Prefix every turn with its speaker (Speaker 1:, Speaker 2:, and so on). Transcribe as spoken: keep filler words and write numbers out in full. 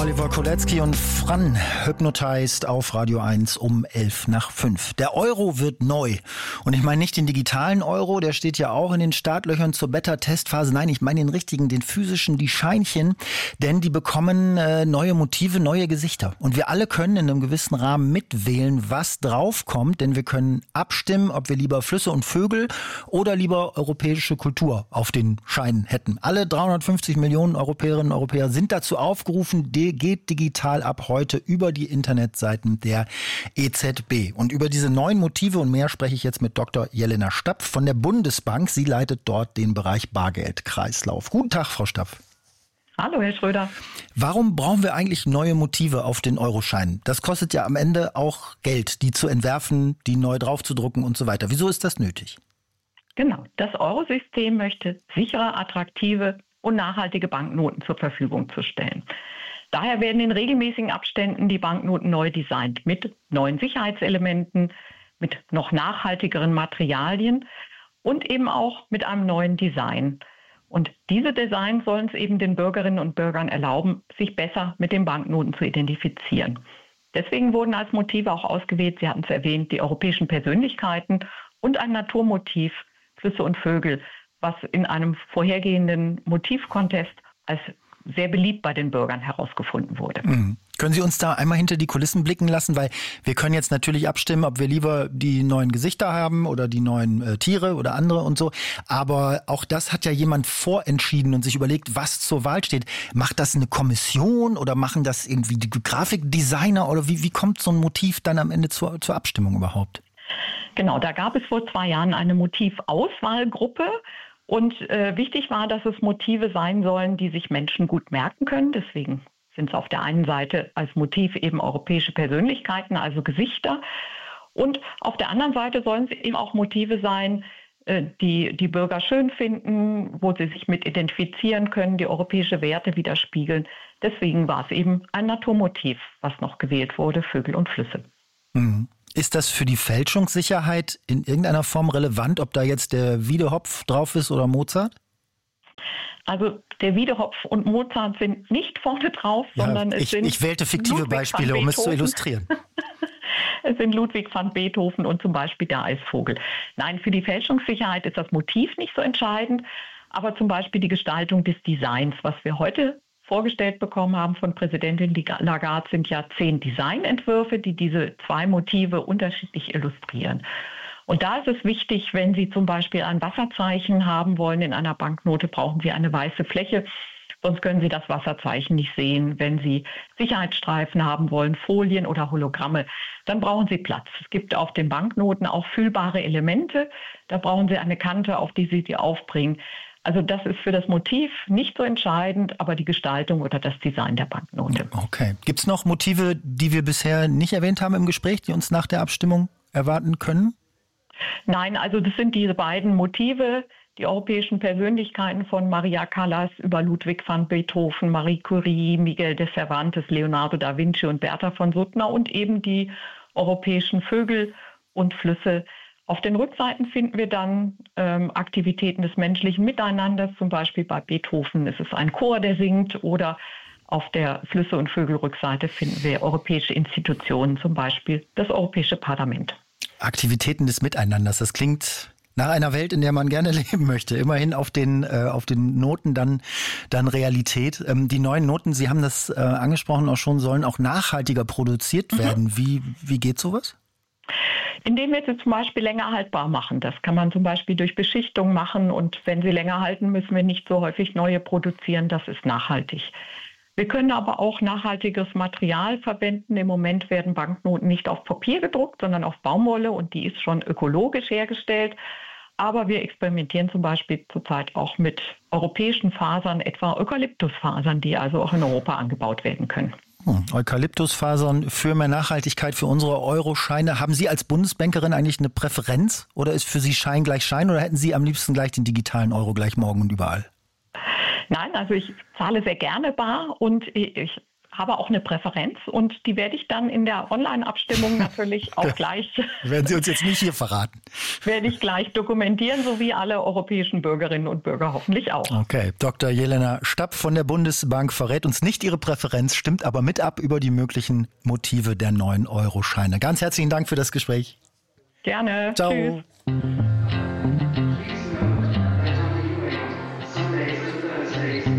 Speaker 1: Oliver Kolecki und Fran Hypnotized auf Radio eins um elf nach fünf. Der Euro wird neu. Und ich meine nicht den digitalen Euro, der steht ja auch in den Startlöchern zur Beta-Testphase. Nein, ich meine den richtigen, den physischen, die Scheinchen. Denn die bekommen äh, neue Motive, neue Gesichter. Und wir alle können in einem gewissen Rahmen mitwählen, was draufkommt. Denn wir können abstimmen, ob wir lieber Flüsse und Vögel oder lieber europäische Kultur auf den Scheinen hätten. Alle dreihundertfünfzig Millionen Europäerinnen und Europäer sind dazu aufgerufen, geht digital ab heute über die Internetseiten der E Z B. Und über diese neuen Motive und mehr spreche ich jetzt mit Doktor Jelena Stapf von der Bundesbank. Sie leitet dort den Bereich Bargeldkreislauf. Guten Tag, Frau Stapf.
Speaker 2: Hallo, Herr Schröder.
Speaker 1: Warum brauchen wir eigentlich neue Motive auf den Euroscheinen? Das kostet ja am Ende auch Geld, die zu entwerfen, die neu draufzudrucken und so weiter. Wieso ist das nötig?
Speaker 2: Genau, das Eurosystem möchte sichere, attraktive und nachhaltige Banknoten zur Verfügung zu stellen. Daher werden in regelmäßigen Abständen die Banknoten neu designt mit neuen Sicherheitselementen, mit noch nachhaltigeren Materialien und eben auch mit einem neuen Design. Und diese Designs sollen es eben den Bürgerinnen und Bürgern erlauben, sich besser mit den Banknoten zu identifizieren. Deswegen wurden als Motive auch ausgewählt, Sie hatten es erwähnt, die europäischen Persönlichkeiten und ein Naturmotiv, Flüsse und Vögel, was in einem vorhergehenden Motivcontest als sehr beliebt bei den Bürgern herausgefunden wurde.
Speaker 1: Mhm. Können Sie uns da einmal hinter die Kulissen blicken lassen? Weil wir können jetzt natürlich abstimmen, ob wir lieber die neuen Gesichter haben oder die neuen äh, Tiere oder andere und so. Aber auch das hat ja jemand vorentschieden und sich überlegt, was zur Wahl steht. Macht das eine Kommission oder machen das irgendwie die Grafikdesigner? Oder wie, wie kommt so ein Motiv dann am Ende zur, zur Abstimmung überhaupt?
Speaker 2: Genau, da gab es vor zwei Jahren eine Motivauswahlgruppe. Und äh, wichtig war, dass es Motive sein sollen, die sich Menschen gut merken können. Deswegen sind es auf der einen Seite als Motiv eben europäische Persönlichkeiten, also Gesichter. Und auf der anderen Seite sollen es eben auch Motive sein, äh, die die Bürger schön finden, wo sie sich mit identifizieren können, die europäische Werte widerspiegeln. Deswegen war es eben ein Naturmotiv, was noch gewählt wurde, Vögel und Flüsse.
Speaker 1: Mhm. Ist das für die Fälschungssicherheit in irgendeiner Form relevant, ob da jetzt der Wiedehopf drauf ist oder Mozart?
Speaker 2: Also der Wiedehopf und Mozart sind nicht vorne drauf,
Speaker 1: ja,
Speaker 2: sondern es
Speaker 1: ich,
Speaker 2: sind
Speaker 1: Ich wählte fiktive
Speaker 2: Ludwig
Speaker 1: Beispiele, um es zu illustrieren.
Speaker 2: Es sind Ludwig van Beethoven und zum Beispiel der Eisvogel. Nein, für die Fälschungssicherheit ist das Motiv nicht so entscheidend, aber zum Beispiel die Gestaltung des Designs, was wir heute vorgestellt bekommen haben von Präsidentin Lagarde, sind ja zehn Designentwürfe, die diese zwei Motive unterschiedlich illustrieren. Und da ist es wichtig, wenn Sie zum Beispiel ein Wasserzeichen haben wollen in einer Banknote, brauchen Sie eine weiße Fläche, sonst können Sie das Wasserzeichen nicht sehen. Wenn Sie Sicherheitsstreifen haben wollen, Folien oder Hologramme, dann brauchen Sie Platz. Es gibt auf den Banknoten auch fühlbare Elemente, da brauchen Sie eine Kante, auf die Sie die aufbringen. Also das ist für das Motiv nicht so entscheidend, aber die Gestaltung oder das Design der Banknote.
Speaker 1: Okay. Gibt es noch Motive, die wir bisher nicht erwähnt haben im Gespräch, die uns nach der Abstimmung erwarten können?
Speaker 2: Nein, also das sind diese beiden Motive, die europäischen Persönlichkeiten von Maria Callas über Ludwig van Beethoven, Marie Curie, Miguel de Cervantes, Leonardo da Vinci und Bertha von Suttner und eben die europäischen Vögel und Flüsse. Auf den Rückseiten finden wir dann ähm, Aktivitäten des menschlichen Miteinanders, zum Beispiel bei Beethoven ist es ein Chor, der singt, oder auf der Flüsse- und Vögelrückseite finden wir europäische Institutionen, zum Beispiel das Europäische Parlament.
Speaker 1: Aktivitäten des Miteinanders, das klingt nach einer Welt, in der man gerne leben möchte. Immerhin auf den, äh, auf den Noten dann, dann Realität. Ähm, die neuen Noten, Sie haben das äh, angesprochen auch schon, sollen auch nachhaltiger produziert werden. Mhm. Wie, wie geht sowas?
Speaker 2: Indem wir sie zum Beispiel länger haltbar machen. Das kann man zum Beispiel durch Beschichtung machen. Und wenn sie länger halten, müssen wir nicht so häufig neue produzieren. Das ist nachhaltig. Wir können aber auch nachhaltiges Material verwenden. Im Moment werden Banknoten nicht auf Papier gedruckt, sondern auf Baumwolle. Und die ist schon ökologisch hergestellt. Aber wir experimentieren zum Beispiel zurzeit auch mit europäischen Fasern, etwa Eukalyptusfasern, die also auch in Europa angebaut werden können.
Speaker 1: Hm. Eukalyptusfasern für mehr Nachhaltigkeit für unsere Euroscheine. Haben Sie als Bundesbankerin eigentlich eine Präferenz oder ist für Sie Schein gleich Schein oder hätten Sie am liebsten gleich den digitalen Euro gleich morgen und überall?
Speaker 2: Nein, also ich zahle sehr gerne bar und ich habe auch eine Präferenz und die werde ich dann in der Online-Abstimmung natürlich auch gleich...
Speaker 1: Werden Sie uns jetzt nicht hier verraten.
Speaker 2: Werde ich gleich dokumentieren, so wie alle europäischen Bürgerinnen und Bürger hoffentlich auch.
Speaker 1: Okay, Doktor Jelena Stapp von der Bundesbank verrät uns nicht ihre Präferenz, stimmt aber mit ab über die möglichen Motive der neuen Euro-Scheine. Ganz herzlichen Dank für das Gespräch.
Speaker 2: Gerne.
Speaker 1: Ciao.
Speaker 2: Tschüss.